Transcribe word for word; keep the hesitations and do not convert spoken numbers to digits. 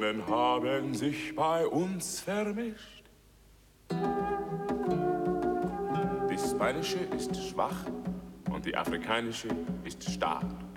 Nationen haben sich bei uns vermischt. Die spanische ist schwach und die afrikanische ist stark.